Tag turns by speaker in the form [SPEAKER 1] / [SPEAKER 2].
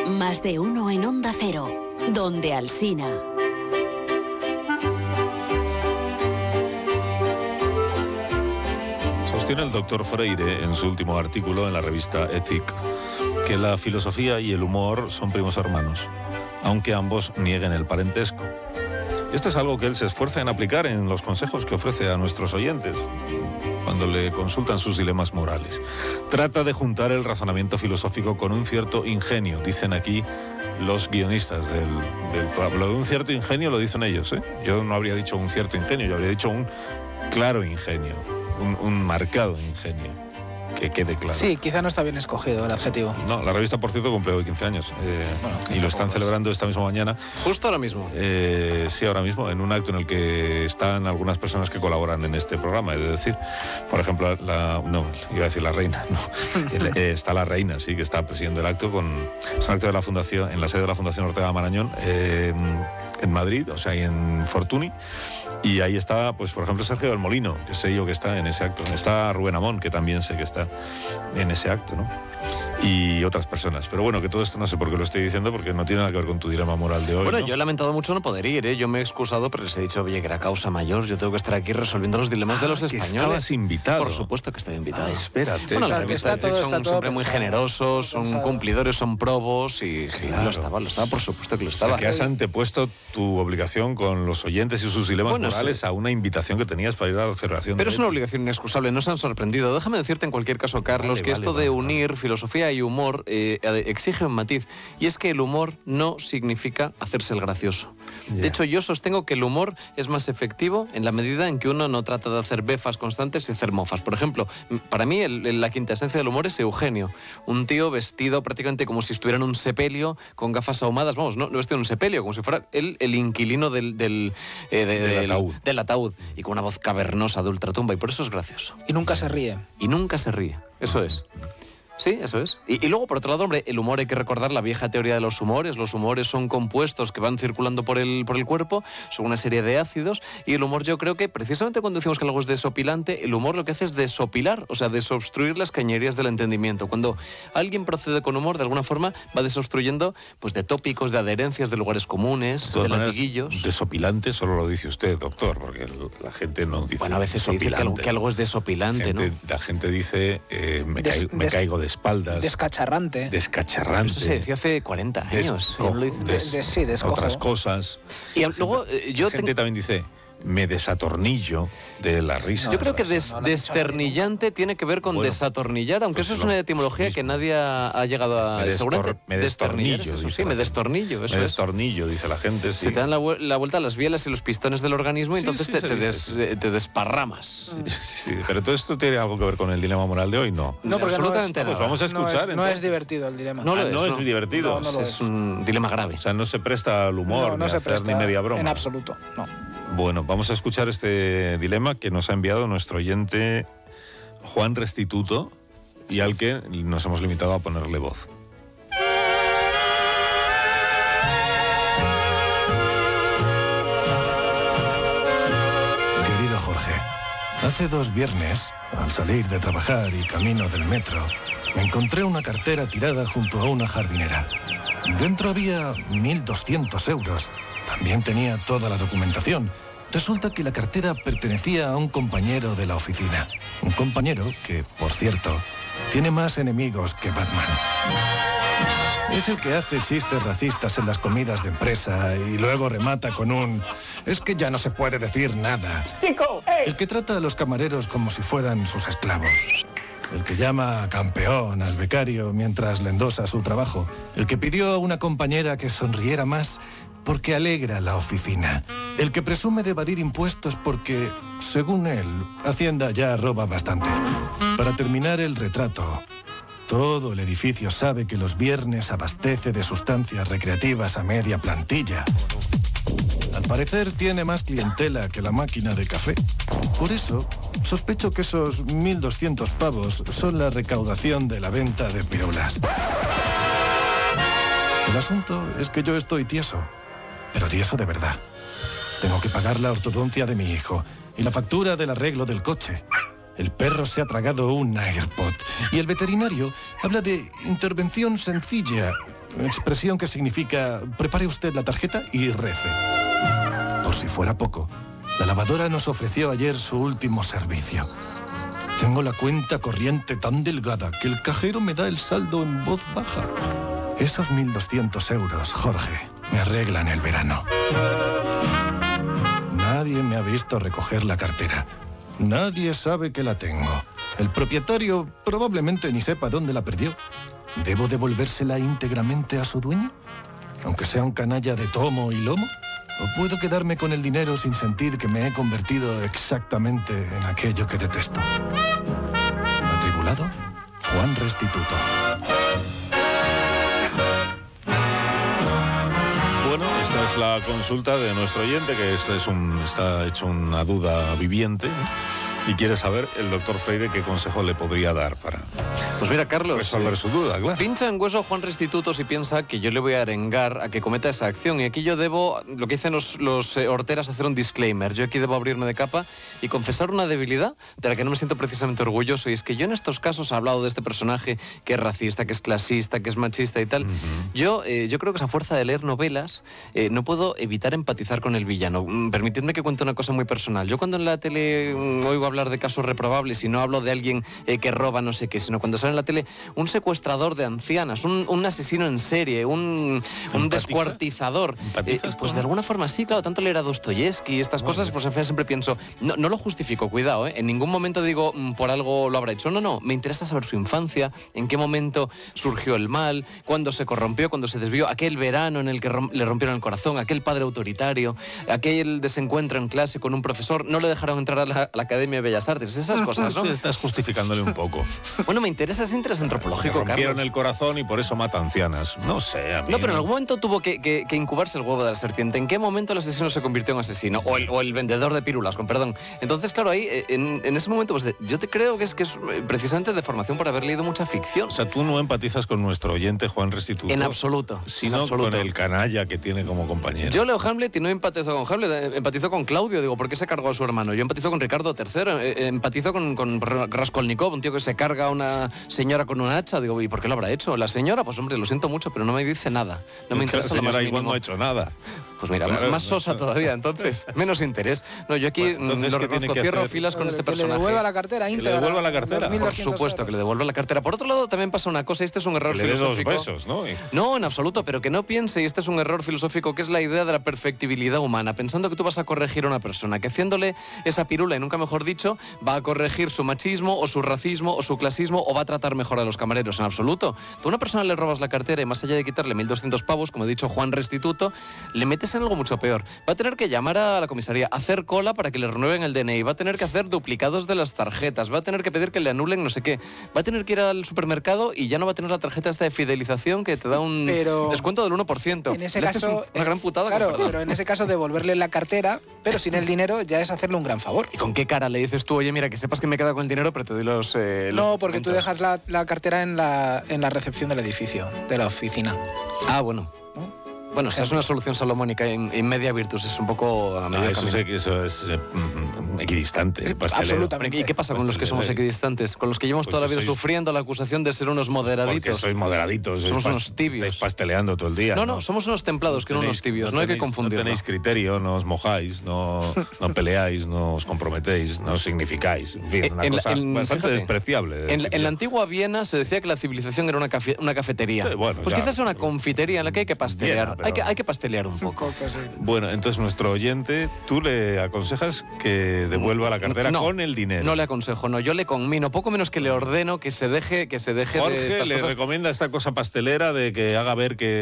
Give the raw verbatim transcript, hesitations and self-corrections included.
[SPEAKER 1] Más de uno en Onda Cero, donde Alsina.
[SPEAKER 2] Sostiene el doctor Freire en su último artículo en la revista Ethic que la filosofía y el humor son primos hermanos, aunque ambos nieguen el parentesco. Esto es algo que él se esfuerza en aplicar en los consejos que ofrece a nuestros oyentes cuando le consultan sus dilemas morales. Trata de juntar el razonamiento filosófico con un cierto ingenio, dicen aquí los guionistas del, del programa. Lo de un cierto ingenio lo dicen ellos, ¿eh? Yo no habría dicho un cierto ingenio, yo habría dicho un claro ingenio, un, un marcado ingenio. Que quede claro.
[SPEAKER 3] Sí, quizá no está bien escogido el adjetivo.
[SPEAKER 2] No, la revista, por cierto, cumple hoy quince años. Eh, bueno, y lo están celebrando esta misma mañana.
[SPEAKER 4] ¿Justo ahora mismo?
[SPEAKER 2] Eh, sí, ahora mismo, en un acto en el que están algunas personas que colaboran en este programa. Es decir, por ejemplo, la, no, iba a decir la reina, no. eh, está la reina, sí, que está presidiendo el acto. Con, es un acto de la fundación, en la sede de la Fundación Ortega Marañón, eh, en Madrid, o sea, en Fortuny. Y ahí está, pues, por ejemplo, Sergio del Molino, que sé yo que está en ese acto. Está Rubén Amón, que también sé que está en ese acto, ¿no? Y otras personas. Pero bueno, que todo esto no sé por qué lo estoy diciendo, porque no tiene nada que ver con tu dilema moral de hoy.
[SPEAKER 4] Bueno,
[SPEAKER 2] ¿no?
[SPEAKER 4] Yo he lamentado mucho no poder ir, ¿eh? Yo me he excusado, pero les he dicho, oye, que era causa mayor, yo tengo que estar aquí resolviendo los dilemas
[SPEAKER 2] ah,
[SPEAKER 4] de los
[SPEAKER 2] que
[SPEAKER 4] españoles.
[SPEAKER 2] Estabas invitado.
[SPEAKER 4] Por supuesto que estoy invitado.
[SPEAKER 2] Ah, espérate.
[SPEAKER 4] Bueno,
[SPEAKER 3] claro,
[SPEAKER 4] las revistas
[SPEAKER 3] todo,
[SPEAKER 4] son siempre
[SPEAKER 3] pensado,
[SPEAKER 4] muy generosos, son
[SPEAKER 3] pensado.
[SPEAKER 4] cumplidores, son probos y
[SPEAKER 2] Claro.
[SPEAKER 4] sí, lo estaba, lo estaba, por supuesto que lo estaba.
[SPEAKER 2] O sea, que has antepuesto tu obligación con los oyentes y sus dilemas
[SPEAKER 4] Bueno,
[SPEAKER 2] morales
[SPEAKER 4] sí.
[SPEAKER 2] a una invitación que tenías para ir a la celebración.
[SPEAKER 4] Pero
[SPEAKER 2] de
[SPEAKER 4] es una
[SPEAKER 2] Leti.
[SPEAKER 4] obligación inexcusable, no se han sorprendido. Déjame decirte en cualquier caso, Carlos,
[SPEAKER 2] Vale,
[SPEAKER 4] que
[SPEAKER 2] vale,
[SPEAKER 4] esto
[SPEAKER 2] vale,
[SPEAKER 4] de
[SPEAKER 2] vale.
[SPEAKER 4] unir filosofía y humor eh, exige un matiz, y es que el humor no significa hacerse el gracioso.
[SPEAKER 2] Yeah.
[SPEAKER 4] De hecho, yo sostengo que el humor es más efectivo en la medida en que uno no trata de hacer befas constantes y hacer mofas. Por ejemplo, para mí el, el, la quinta esencia del humor es Eugenio, un tío vestido prácticamente como si estuviera en un sepelio, con gafas ahumadas, vamos, no, no vestido en un sepelio, como si fuera él el inquilino del, del, eh, de,
[SPEAKER 2] del,
[SPEAKER 4] del,
[SPEAKER 2] ataúd.
[SPEAKER 4] del ataúd, y con una voz cavernosa de ultratumba, y por eso es gracioso.
[SPEAKER 3] Y nunca se ríe.
[SPEAKER 4] Y nunca se ríe, eso es. Sí, eso es. Y, y luego, por otro lado, hombre, el humor, hay que recordar la vieja teoría de los humores. Los humores son compuestos que van circulando por el, por el cuerpo, son una serie de ácidos, y el humor, yo creo que precisamente cuando decimos que algo es desopilante, el humor lo que hace es desopilar, o sea, desobstruir las cañerías del entendimiento. Cuando alguien procede con humor, de alguna forma, va desobstruyendo pues, de tópicos, de adherencias, de lugares comunes, de, de latiguillos.
[SPEAKER 2] Desopilante solo lo dice usted, doctor, porque la gente no dice.
[SPEAKER 4] Bueno, a veces se dice que algo, que algo es desopilante,
[SPEAKER 2] gente,
[SPEAKER 4] ¿no?
[SPEAKER 2] La gente dice, eh, me,
[SPEAKER 3] Des,
[SPEAKER 2] caigo, me
[SPEAKER 3] des,
[SPEAKER 2] caigo de espaldas.
[SPEAKER 3] Descacharrante.
[SPEAKER 2] Descacharrante.
[SPEAKER 4] Eso se decía hace cuarenta años.
[SPEAKER 2] Descojo,
[SPEAKER 4] Lo dice.
[SPEAKER 2] des,
[SPEAKER 3] de, sí, descojo.
[SPEAKER 2] Otras cosas.
[SPEAKER 4] Y luego eh, yo
[SPEAKER 2] la gente
[SPEAKER 4] tengo...
[SPEAKER 2] también dice, me desatornillo de la risa.
[SPEAKER 4] Yo creo que des,
[SPEAKER 3] no, no,
[SPEAKER 4] desternillante tiene que ver con
[SPEAKER 2] bueno,
[SPEAKER 4] desatornillar, aunque
[SPEAKER 2] pues
[SPEAKER 4] eso es
[SPEAKER 2] lo,
[SPEAKER 4] una etimología
[SPEAKER 2] mismo.
[SPEAKER 4] que nadie ha, ha llegado a...
[SPEAKER 2] Me, destor, me destornillo.
[SPEAKER 4] Eso,
[SPEAKER 2] Dice
[SPEAKER 4] sí, me
[SPEAKER 2] gente.
[SPEAKER 4] destornillo. Eso
[SPEAKER 2] me
[SPEAKER 4] es.
[SPEAKER 2] destornillo, dice la gente. Sí.
[SPEAKER 4] Se te dan la, la vuelta a las bielas y los pistones del organismo, y
[SPEAKER 2] Sí,
[SPEAKER 4] entonces
[SPEAKER 2] sí,
[SPEAKER 4] te,
[SPEAKER 2] se
[SPEAKER 4] te,
[SPEAKER 2] dice,
[SPEAKER 4] des,
[SPEAKER 2] sí.
[SPEAKER 4] te desparramas.
[SPEAKER 2] Sí, sí, pero todo esto tiene algo que ver con el dilema moral de hoy, ¿no?
[SPEAKER 3] No, porque
[SPEAKER 4] absolutamente
[SPEAKER 3] no es,
[SPEAKER 2] Pues vamos a escuchar.
[SPEAKER 3] No es, no es divertido el dilema.
[SPEAKER 4] No lo
[SPEAKER 2] Ah,
[SPEAKER 4] es,
[SPEAKER 2] no
[SPEAKER 4] no.
[SPEAKER 2] es divertido.
[SPEAKER 3] No, no lo
[SPEAKER 4] es,
[SPEAKER 3] es.
[SPEAKER 4] es un dilema grave.
[SPEAKER 2] O sea, no se presta al humor,
[SPEAKER 3] no, no
[SPEAKER 2] ni
[SPEAKER 3] se
[SPEAKER 2] a hacer
[SPEAKER 3] presta
[SPEAKER 2] ni media broma.
[SPEAKER 3] en absoluto, no.
[SPEAKER 2] Bueno, vamos a escuchar este dilema que nos ha enviado nuestro oyente Juan Restituto y sí, al que nos hemos limitado a ponerle voz.
[SPEAKER 5] Querido Jorge, hace dos viernes, al salir de trabajar y camino del metro, me encontré una cartera tirada junto a una jardinera. Dentro había mil doscientos euros. También tenía toda la documentación. Resulta que la cartera pertenecía a un compañero de la oficina. Un compañero que, por cierto, tiene más enemigos que Batman. Es el que hace chistes racistas en las comidas de empresa y luego remata con un... Es que ya no se puede decir nada. El que trata a los camareros como si fueran sus esclavos. El que llama campeón al becario mientras le endosa su trabajo. El que pidió a una compañera que sonriera más porque alegra la oficina. El que presume de evadir impuestos porque, según él, Hacienda ya roba bastante. Para terminar el retrato, todo el edificio sabe que los viernes abastece de sustancias recreativas a media plantilla. Al parecer tiene más clientela que la máquina de café. Por eso, sospecho que esos mil doscientos pavos son la recaudación de la venta de pirulas. El asunto es que yo estoy tieso, pero tieso de verdad. Tengo que pagar la ortodoncia de mi hijo y la factura del arreglo del coche. El perro se ha tragado un AirPod. Y el veterinario habla de intervención sencilla, expresión que significa prepare usted la tarjeta y rece. Por si fuera poco, la lavadora nos ofreció ayer su último servicio. Tengo la cuenta corriente tan delgada que el cajero me da el saldo en voz baja. Esos mil doscientos euros, Jorge, me arreglan el verano. Nadie me ha visto recoger la cartera. Nadie sabe que la tengo. El propietario probablemente ni sepa dónde la perdió. ¿Debo devolvérsela íntegramente a su dueño? Aunque sea un canalla de tomo y lomo. ¿O puedo quedarme con el dinero sin sentir que me he convertido exactamente en aquello que detesto? Matriculado, Juan Restituto.
[SPEAKER 2] Bueno, esta es la consulta de nuestro oyente, que este es un, está hecho una duda viviente, ¿no? Y quiere saber el doctor Freire qué consejo le podría dar para
[SPEAKER 4] Pues mira, Carlos,
[SPEAKER 2] resolver
[SPEAKER 4] eh,
[SPEAKER 2] su duda, claro.
[SPEAKER 4] pincha en hueso Juan Restituto si piensa que yo le voy a arengar a que cometa esa acción. Y aquí yo debo, lo que dicen los, los eh, horteras, hacer un disclaimer. Yo aquí debo abrirme de capa y confesar una debilidad de la que no me siento precisamente orgulloso. Y es que yo en estos casos he hablado de este personaje que es racista, que es clasista, que es machista y tal. Uh-huh. Yo, eh, yo creo que esa fuerza de leer novelas eh, no puedo evitar empatizar con el villano. Mm, permitidme que cuente una cosa muy personal. Yo cuando en la tele mm, oigo hablar de casos reprobables y no hablo de alguien eh, que roba no sé qué, sino cuando sale en la tele un secuestrador de ancianas, un, un asesino en serie, un, un descuartizador. Eh, pues de alguna forma sí, claro, tanto leer a Dostoyevsky y estas bueno, cosas, pues en fin siempre pienso, no, no lo justifico, cuidado, ¿eh? En ningún momento digo mm, por algo lo habrá hecho. No, no, me interesa saber su infancia, en qué momento surgió el mal, cuándo se corrompió, cuándo se desvió, aquel verano en el que rom le rompieron el corazón, aquel padre autoritario, aquel desencuentro en clase con un profesor, no le dejaron entrar a la, a la Academia de Bellas Artes, esas cosas, ¿no?
[SPEAKER 2] Te estás justificándole un poco.
[SPEAKER 4] Bueno, me interesa ese interés antropológico, Carlos.
[SPEAKER 2] Rompieron el corazón y por eso mata ancianas. No sé, a mí...
[SPEAKER 4] No, pero en algún momento tuvo que, que, que incubarse el huevo de la serpiente. ¿En qué momento el asesino se convirtió en asesino? O el, o el vendedor de pílulas, con perdón. Entonces, claro, ahí, en, en ese momento, pues yo te creo que es, que es precisamente de formación por haber leído mucha ficción.
[SPEAKER 2] O sea, tú no empatizas con nuestro oyente Juan Restituto.
[SPEAKER 4] En absoluto.
[SPEAKER 2] Sino
[SPEAKER 4] en absoluto.
[SPEAKER 2] con el canalla que tiene como compañero.
[SPEAKER 4] Yo leo Hamlet y no empatizo con Hamlet, empatizo con Claudio. Digo, ¿por qué se cargó a su hermano? Yo empatizo con Ricardo tercero, empatizo con, con Raskolnikov, un tío que se carga a una señora con un hacha. Digo, ¿y por qué lo habrá hecho? La señora, pues hombre, lo siento mucho, pero no me dice nada. No me interesa lo más mínimo.
[SPEAKER 2] La señora igual no ha hecho nada.
[SPEAKER 4] Pues mira, claro, más sosa todavía, entonces, menos interés. No, yo aquí bueno, lo reconozco, cierro hacer? filas con este
[SPEAKER 3] que
[SPEAKER 4] personaje.
[SPEAKER 3] Que le devuelva la cartera,
[SPEAKER 2] íntegra. Que le devuelva la cartera.
[SPEAKER 4] Por supuesto, que le devuelva la cartera. Por otro lado, también pasa una cosa, y este es un error
[SPEAKER 2] que le
[SPEAKER 4] filosófico.
[SPEAKER 2] Dé dos besos, ¿no?
[SPEAKER 4] No, en absoluto, pero que no piense, y este es un error filosófico, que es la idea de la perfectibilidad humana, pensando que tú vas a corregir a una persona, que haciéndole esa pirula, y nunca mejor dicho, va a corregir su machismo, o su racismo, o su clasismo, o va a tratar mejor a los camareros, en absoluto. Tú a una persona le robas la cartera y más allá de quitarle mil doscientos pavos, como ha dicho Juan Restituto, le metes en algo mucho peor. Va a tener que llamar a la comisaría, hacer cola para que le renueven el D N I, va a tener que hacer duplicados de las tarjetas, va a tener que pedir que le anulen no sé qué, va a tener que ir al supermercado y ya no va a tener la tarjeta esta de fidelización que te da un pero descuento del uno por ciento.
[SPEAKER 3] En ese caso...
[SPEAKER 4] Una
[SPEAKER 3] eh,
[SPEAKER 4] gran putada.
[SPEAKER 3] Claro, pero en ese caso devolverle la cartera, pero sin el dinero ya es hacerle un gran favor.
[SPEAKER 4] ¿Y con qué cara le dices tú, oye, mira, que sepas que me he quedado con el dinero, pero te doy los... Eh,
[SPEAKER 3] no,
[SPEAKER 4] los
[SPEAKER 3] porque
[SPEAKER 4] momentos.
[SPEAKER 3] Tú dejas la, la cartera en la, en la recepción del edificio, de la oficina.
[SPEAKER 4] Ah, bueno. Bueno, esa es una solución salomónica en, en media virtus, es un poco a medio
[SPEAKER 2] no, eso,
[SPEAKER 4] camino.
[SPEAKER 2] es, eso es eh, equidistante, pastelero.
[SPEAKER 3] Absolutamente.
[SPEAKER 4] ¿Y qué pasa con los que somos equidistantes? Con los que llevamos
[SPEAKER 2] pues
[SPEAKER 4] toda la vida
[SPEAKER 2] sois...
[SPEAKER 4] sufriendo la acusación de ser unos moderaditos.
[SPEAKER 2] Porque sois moderaditos.
[SPEAKER 4] Somos
[SPEAKER 2] sois
[SPEAKER 4] unos tibios.
[SPEAKER 2] Estáis pasteleando todo el día.
[SPEAKER 4] No, no,
[SPEAKER 2] no
[SPEAKER 4] somos unos templados, no que no unos tibios, no, no hay
[SPEAKER 2] tenéis,
[SPEAKER 4] que confundirlo.
[SPEAKER 2] No tenéis criterio, no os mojáis, no, no peleáis, no os comprometéis, no os significáis. En fin, una
[SPEAKER 4] en,
[SPEAKER 2] cosa
[SPEAKER 4] en,
[SPEAKER 2] bastante
[SPEAKER 4] fíjate,
[SPEAKER 2] despreciable.
[SPEAKER 4] En, en la antigua Viena se decía que la civilización era una, cafe, una cafetería.
[SPEAKER 2] Sí, bueno,
[SPEAKER 4] pues
[SPEAKER 2] ya,
[SPEAKER 4] quizás es una confitería en la que hay que pastelear. Viena, pero... hay, que, hay que pastelear un poco.
[SPEAKER 2] Bueno, entonces nuestro oyente, tú le aconsejas que devuelva la cartera
[SPEAKER 4] no,
[SPEAKER 2] con el dinero.
[SPEAKER 4] No le aconsejo, no, yo le conmino, poco menos que le ordeno que se deje, que se deje
[SPEAKER 2] Jorge
[SPEAKER 4] de estas
[SPEAKER 2] le
[SPEAKER 4] cosas.
[SPEAKER 2] recomienda esta cosa pastelera de que haga ver que